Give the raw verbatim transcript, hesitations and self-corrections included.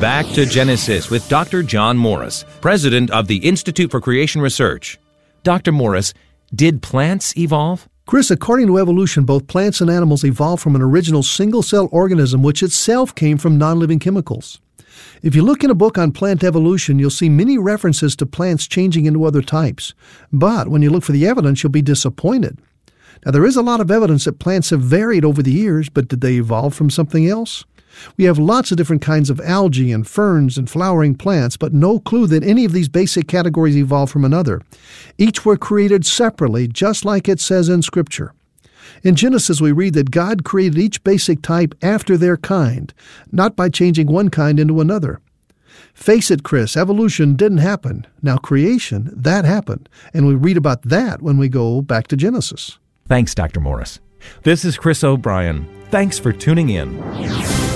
Back to Genesis with Doctor John Morris, president of the Institute for Creation Research. Doctor Morris, did plants evolve? Chris, according to evolution, both plants and animals evolved from an original single-cell organism which itself came from non-living chemicals. If you look in a book on plant evolution, you'll see many references to plants changing into other types. But when you look for the evidence, you'll be disappointed. Now, there is a lot of evidence that plants have varied over the years, but did they evolve from something else? We have lots of different kinds of algae and ferns and flowering plants, but no clue that any of these basic categories evolved from another. Each were created separately, just like it says in Scripture. In Genesis, we read that God created each basic type after their kind, not by changing one kind into another. Face it, Chris, evolution didn't happen. Now, creation, that happened, and we read about that when we go back to Genesis. Thanks, Doctor Morris. This is Chris O'Brien. Thanks for tuning in.